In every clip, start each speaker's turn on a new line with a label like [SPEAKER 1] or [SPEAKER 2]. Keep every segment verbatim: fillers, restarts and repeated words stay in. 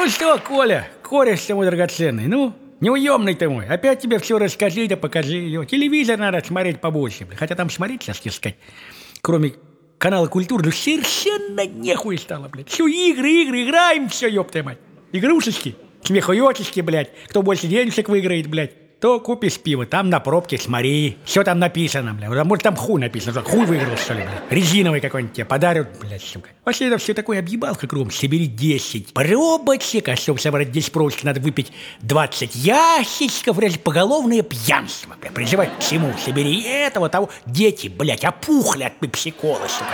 [SPEAKER 1] Ну что, Коля, кореш ты мой драгоценный, ну, неуемный ты мой. Опять тебе все расскажи, да покажи ее. Телевизор надо смотреть побольше, бля. Хотя там смотреть, сейчас тебе сказать, кроме канала «Культура», ну совершенно нехуй стало, блядь. Все игры, игры, играем, все, ёпта мать. Игрушечки, смехуёчечки, блядь. Кто больше денежек выиграет, блядь, то купишь пиво, там на пробке смотри. Все там написано, блядь. Может, там хуй написано. Хуй выиграл, что ли, блядь. Резиновый какой-нибудь тебе подарят, блядь, сука. Вообще это все такое объебалка кругом. Собери десять пробочек, а чтобы собрать десять пробочек, надо выпить двадцать ящичков, блядь, поголовное пьянство, блядь. Призывай к всему. Собери этого, того. Дети, блядь, опухли от пепсикола, сука.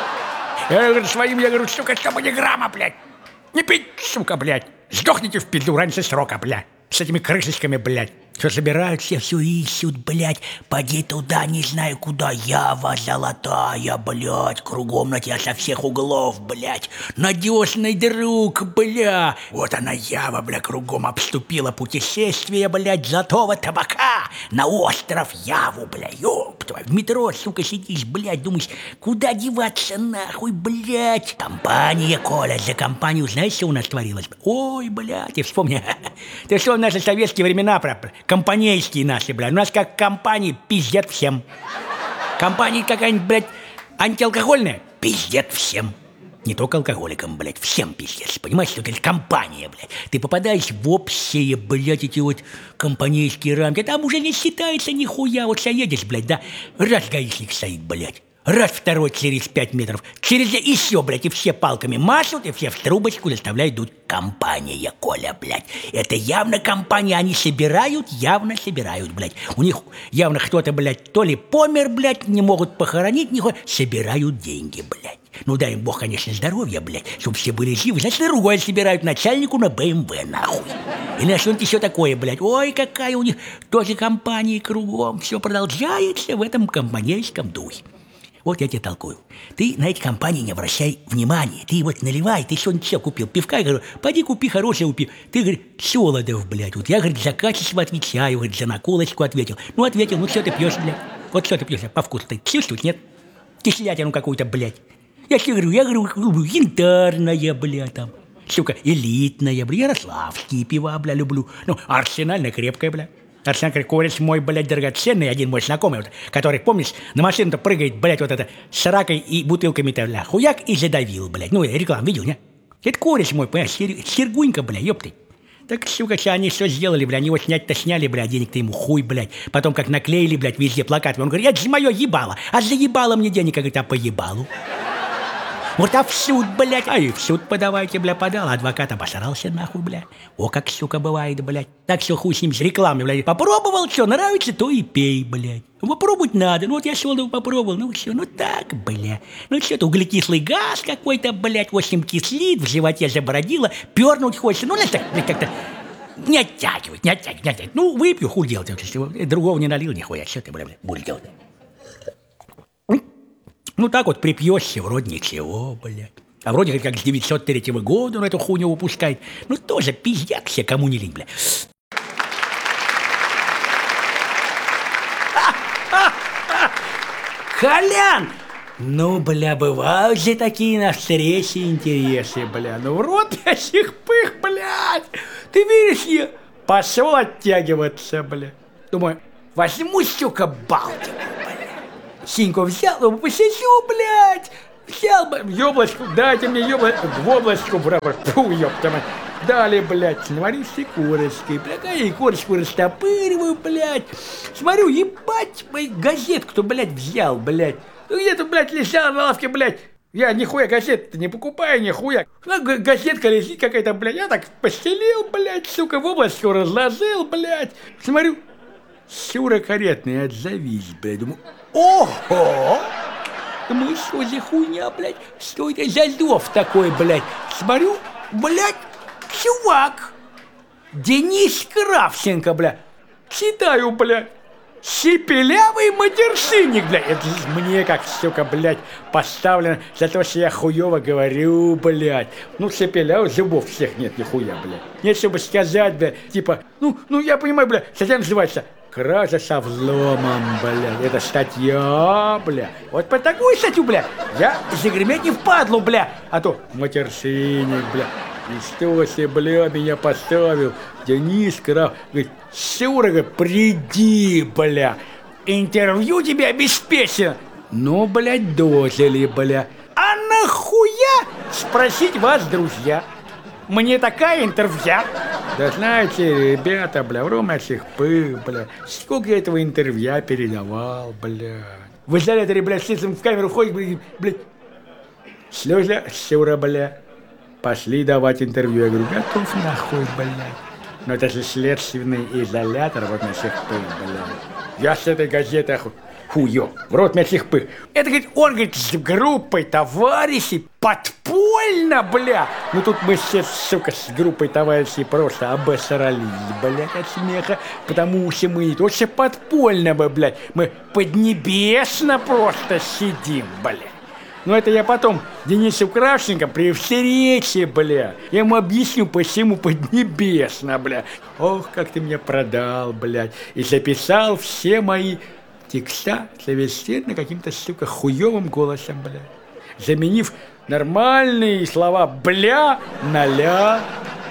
[SPEAKER 1] Я говорю, своим, я говорю, сука, чтобы ни грамма, блядь. Не пить, сука, блядь. Сдохните в пизду раньше срока, блядь. С этими крышечками, блядь. Все собирают, все все ищут, блядь. Поди туда, не знаю куда. Ява золотая, блядь. Кругом на тебя со всех углов, блядь. Надежный друг, бля. Вот она, Ява, бля, кругом обступила путешествие, блядь, золотого табака. На остров Яву, бля, ёб твою. В метро, сука, сидишь, блядь, думаешь, куда деваться нахуй, блядь. Компания, Коля, за компанию, знаешь, что у нас творилось? Ой, блядь, ты вспомни. Ты что, в наши советские времена, про компанейские наши, блядь. У нас как компании пиздят всем. Компания какая-нибудь, блядь, антиалкогольная, пиздят всем. Не только алкоголикам, блядь, всем пиздец. Понимаешь, что это компания, блядь. Ты попадаешь в общие, блядь, эти вот компанейские рамки. Там уже не считается нихуя. Вот едешь, блядь, да, раз гаишник стоит, блядь. Раз второй через пять метров. Через еще, блядь, и все палками машут, и все в трубочку заставляют дуть. Компания, Коля, блядь. Это явно компания. Они собирают, явно собирают, блядь. У них явно кто-то, блядь, то ли помер, блядь, не могут похоронить, нихуя. Собирают деньги, блядь. Ну, дай им бог, конечно, здоровья, блядь, чтобы все были живы. Значит, другое собирают начальнику на бэ эм вэ, нахуй. И на что-нибудь еще такое, блядь. Ой, какая у них тоже компания кругом. Все продолжается в этом компанейском духе. Вот я тебе толкую. Ты на эти компании не обращай внимания. Ты вот наливай, ты что-нибудь все купил. Пивка, я говорю, пойди купи хорошее пиво. Ты, говорит, Солодов, блядь. Вот я, говорит, за качество отвечаю, говорит, за наколочку ответил. Ну, ответил, ну, что ты пьешь, блядь? Вот что ты пьешь, по вкусу ты чувствуешь, нет? Кислятину какую-то, блядь. Я тебе говорю, я говорю, янтарная, блядь, там. Сука, элитная, блядь, ярославские пива, блядь, люблю. Ну, арсенальная крепкая, блядь. Арсенальный кореш мой, блядь, драгоценный, один мой знакомый, вот, который, помнишь, на машину-то прыгает, блядь, вот это, с ракой и бутылками-то, бля, хуяк и задавил, блядь. Ну, я рекламу видел, не? Это кореш мой, понимаешь, сер... Сергунька, бля, ёпты. Так, сука, что они что сделали, бля, они его снять-то сняли, бля, денег-то ему хуй, блядь. Потом как наклеили, блядь, везде плакаты. Он говорит, это же мое ебало, а заебало мне денег, а говорит, а по ебалу. Вот а в суд, блядь, а и в суд подавайте, бля, подал, адвокат обосрался нахуй, бля. О, как, сука, бывает, блядь. Так все хуй с ним, с рекламой, блядь. Попробовал, что, нравится, то и пей, блядь. Попробовать надо, ну вот я Солодов попробовал, ну все, ну так, бля. Ну что-то углекислый газ какой-то, блядь, в общем, кислит, в животе забородило, пернуть хочется, ну, знаешь, так, блядь, как-то не оттягивать, не оттягивать, не оттягивать. Ну, выпью, хуй делать, другого не налил, нихуя, что ты, бля, бля, будешь делать. Ну, так вот припьешься, вроде ничего, блядь. А вроде как с девятьсот третьего года он эту хуйню выпускает. Ну, тоже пиздяк все, кому не лень, блядь. Колян! Ну, бля, бывают же такие на встречи интересы, бля. Ну, в рот я сих пых, блядь. Ты веришь, я пошел оттягиваться, бля. Думаю, возьму, сука, Балтику. Синьку взял, ну, посижу, блядь, взял, ёблочку, дайте мне ёблочку, в облачку, браво, фу, ёпта мать, дали, блядь, смотрю, с икорочкой, блядь, я икорочку растопыриваю, блядь, смотрю, ебать, газетку-то, блядь, взял, блядь, ну где-то, блядь, лежала на лавке, блядь, я нихуя газет-то не покупаю, нихуя, газетка лежит какая-то, блядь, я так постелил, блядь, сука, в облачку разложил, блядь, смотрю, Сюра каретный, отзовись, блядь, думаю, ого! Думаю, что за хуйня, блядь, что это за зов такой, блядь, смотрю, блядь, чувак, Денис Кравченко, блядь, читаю, блядь, шепелявый матершинник, блядь, это мне как, сука, блядь, поставлено за то, что я хуёво говорю, блядь, ну, шепелявый, зубов всех нет, нихуя, блядь, нет, чтобы сказать, блядь, типа, ну, ну, я понимаю, блядь, статья называется «Кража со взломом», блядь, это статья, бля. Вот по такую статью, бля, я загреметь не впадлу, бля, а то матершинник, бля. И что себе, бля, меня поставил Денис Краф. Говорит, Шура, говорит, приди, бля. Интервью тебе обеспечено. Ну, блядь, дожили, бля. А нахуя спросить вас, друзья? Мне такая интервью. Да знаете, ребята, бля, в Ромаших пых, бля. Сколько я этого интервью передавал, бля. В изоляторе, бля, слизом в камеру ходит, блядь. Слеза, Шура, бля. Пошли давать интервью. Я говорю, готов нахуй, бля. Но это же следственный изолятор вот на всех пых, бля. Я с этой газетой оху... Хуё, в рот на всех пых. Это, говорит, он, говорит, с группой товарищей подпольно, бля. Ну тут мы все, сука, с группой товарищей просто обосрались, блядь, от смеха. Потому что мы не то что подпольно, блядь, мы поднебесно просто сидим, блядь. Но это я потом Денису Кравченко при встрече, бля. Я ему объясню, почему поднебесно, бля. Ох, как ты меня продал, блядь. И записал все мои текста совершенно каким-то, сука, хуёвым голосом, бля. Заменив нормальные слова «бля» на «ля»,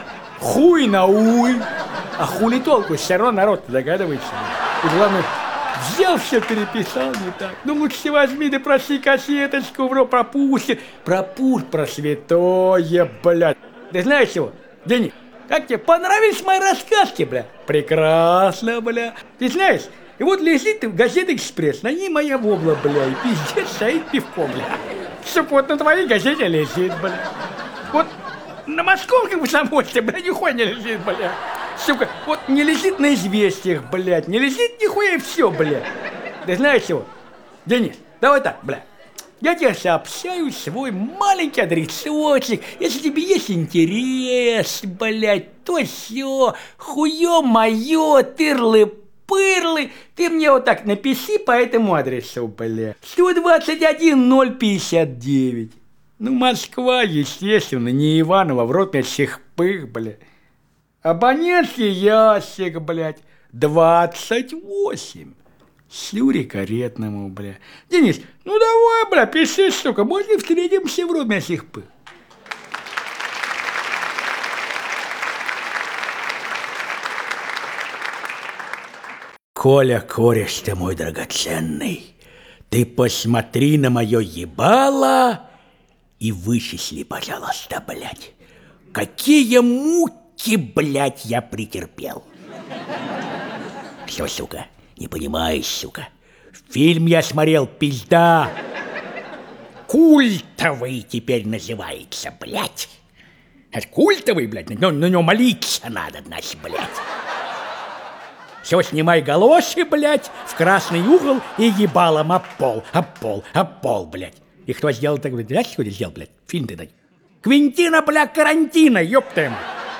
[SPEAKER 1] «хуй» на «уй». А хули толку, все равно народ догадывается. И главное, взял все, переписал не так. Ну лучше возьми, да проси кассеточку, бро, пропусти. Пропусти про святое, блядь. Ты знаешь чего, Денис, как тебе понравились мои рассказки, бля? Прекрасно, бля. Ты знаешь, и вот лежит в газете «Экспресс», на ней моя вобла, бля, и пиздец стоит пивком, бля. Чтоб вот на твоей газете лежит, бля. Вот на московском комсомольце, бля, нихуя не лежит, бля. Сука, вот не лежит на «Известиях», блядь, не лежит нихуя и все, блядь. Ты знаешь чего? Денис, давай так, блядь. Я тебе сообщаю свой маленький адресочек. Если тебе есть интерес, блядь, то все. Хуё моё, тырлы-пырлы. Ты мне вот так напиши по этому адресу, блядь. сто двадцать один ноль пятьдесят девять. Ну, Москва, естественно, не Иваново, в рот всех пых, блядь. Абонентский ящик, блядь, двадцать восемь. Слюре каретному, бля. Денис, ну давай, бля, пиши, сука, может, встретимся в роме сих пых. Коля, кореш ты мой драгоценный, ты посмотри на мое ебало и вычисли, пожалуйста, блядь, какие муки, блядь, я претерпел. Что, сука? Не понимаешь, сука. Фильм я смотрел, пизда. Культовый теперь называется, блядь. Это культовый, блядь, на, на нем молиться надо, значит, блядь. Все, снимай галоши, блядь, в красный угол и ебалом об пол, об пол, об пол, блядь. И кто сделал так, блядь, знаешь, кто сделал, блядь? Фильм ты дай. Квентина, блядь, Карантина, ёптаем.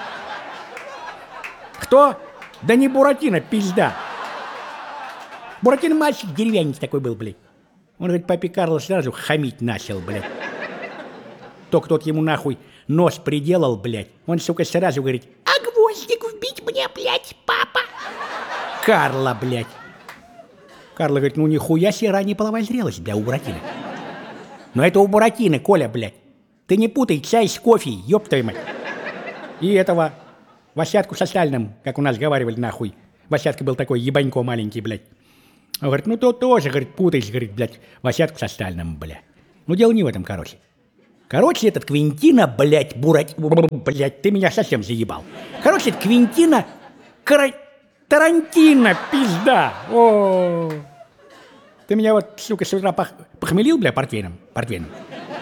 [SPEAKER 1] Кто? Да не Буратино, пизда. Буратино мальчик деревянец такой был, блядь. Он, говорит, папе Карло сразу хамить начал, блядь. Только тот ему нахуй нос приделал, блядь. Он, сука, сразу говорит: а гвоздик вбить мне, блядь, папа? Карло, блядь. Карло говорит: ну нихуя себе ранее половая зрелость, бля, у Буратино. Но это у Буратино, Коля, блядь. Ты не путай чай с кофе, ёб твою мать. И этого Васятку со Сталиным, как у нас говорили, нахуй. Васятка был такой ебанько маленький, блядь. Он говорит: ну то тоже, говорит, путаешь, говорит, блядь, Васятку со Сталиным, блядь. Ну дело не в этом, короче. Короче, этот Квентина, блядь, Бурат... Блядь, ты меня совсем заебал. Короче, это Квентина... Кара... Тарантино, пизда. О, ты меня вот, сука, с утра пох... похмелил, бля, портвейном? Портвейном.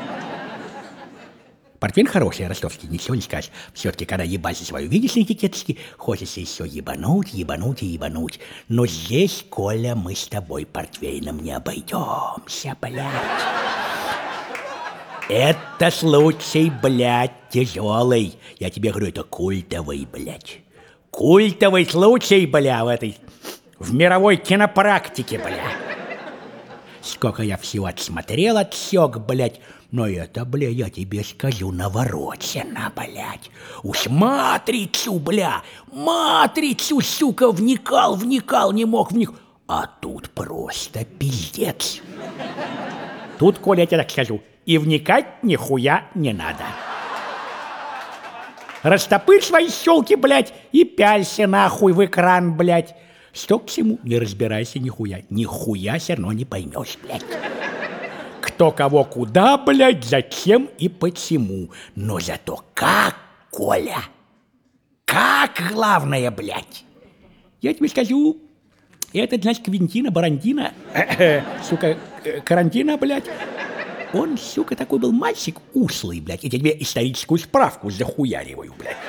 [SPEAKER 1] Портвейн хороший, ростовский, ничего не скажешь. Все-таки, когда ебать свою видишь на этикеточке, хочется еще ебануть, ебануть и ебануть. Но здесь, Коля, мы с тобой портвейном не обойдемся, блядь. Это случай, блядь, тяжелый. Я тебе говорю, это культовый, блядь. Культовый случай, бля, в этой... В мировой кинопрактике, бля. Сколько я всего отсмотрел, отсек, блядь. Но это, бля, я тебе скажу, наворочено, блядь. Уж матрицу, бля, матрицу, сука, вникал, вникал, не мог вникнуть. А тут просто пиздец. Тут, Коля, я тебе так скажу, и вникать нихуя не надо. Растопырь свои щелки, блядь, и пялься нахуй в экран, блядь. Что к чему? Не разбирайся нихуя. Нихуя все равно не поймешь, блядь. Кто кого куда, блядь, зачем и почему. Но зато как, Коля? Как главное, блядь? Я тебе скажу, этот, значит, Квинтина, Барантино, сука, Карантина, блядь, он, сука, такой был мальчик ушлый, блядь. Я тебе историческую справку захуяриваю, блядь.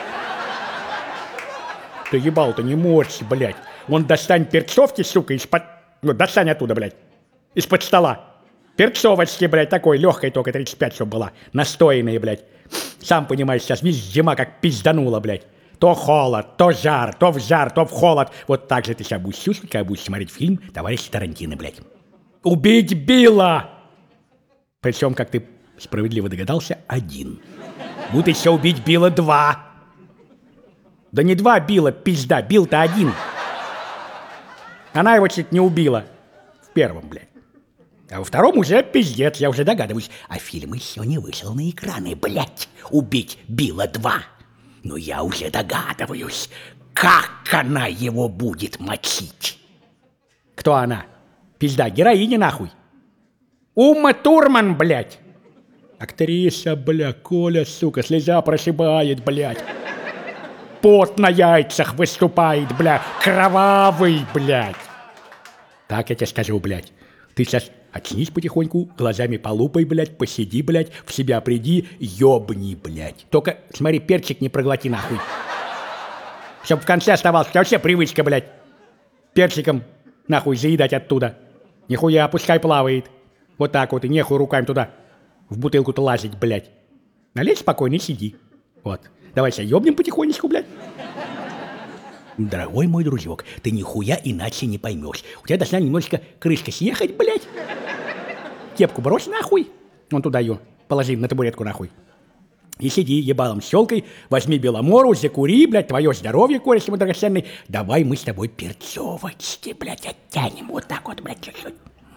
[SPEAKER 1] Ты ебал-то не морщи, блядь. Вон достань перцовки, сука, из-под... Ну, достань оттуда, блядь. Из-под стола. Перцовочки, блядь, такой легкой только тридцать пять, чтобы была. Настоянные, блядь. Сам понимаешь, сейчас весь зима как пизданула, блядь. То холод, то жар, то в жар, то в холод. Вот так же ты себя будешь чувствовать, когда будешь смотреть фильм «Товарищ Тарантино», блядь. Убить Билла! Причем, как ты справедливо догадался, один. Будут еще убить Билла два. Да не два Билла, пизда, Билл-то один. Она его чуть не убила. В первом, блядь. А во втором уже пиздец, я уже догадываюсь. А фильм еще не вышел на экраны, блядь. Убить Билла два. Но я уже догадываюсь, как она его будет мочить. Кто она? Пизда, героиня нахуй. Ума Турман, блядь. Актриса, бля, Коля, сука, слеза прошибает, блядь. Пот на яйцах выступает, бля, кровавый, блядь. Так я тебе скажу, блядь. Ты сейчас очнись потихоньку, глазами полупай, блядь, посиди, блядь, в себя приди, ёбни, блядь. Только, смотри, перчик не проглоти, нахуй. Чтоб в конце оставалось, это вообще привычка, блядь. Перчиком, нахуй, заедать оттуда. Нихуя, пускай плавает. Вот так вот, и нехуй руками туда, в бутылку-то лазить, блядь. Налей спокойно и сиди. Вот. Давай себя ёбнем потихонечку, блядь. Дорогой мой дружок, ты нихуя иначе не поймешь. У тебя должна немножечко крышка съехать, блядь. Кепку брось нахуй. Вон туда ее положи на табуретку нахуй. И сиди ебалом щелкой, возьми беломору, закури, блядь, твое здоровье, кореш мой драгоценный. Давай мы с тобой перцовочки, блядь, оттянем. Вот так вот, блядь, чуть-чуть.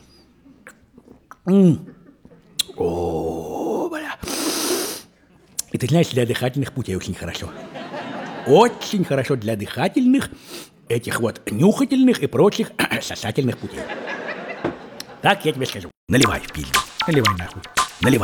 [SPEAKER 1] О, бля. И ты знаешь, для дыхательных путей очень хорошо. Очень хорошо для дыхательных, этих вот нюхательных и прочих сосательных путей. Так я тебе скажу. Наливай в пизду. Наливай нахуй.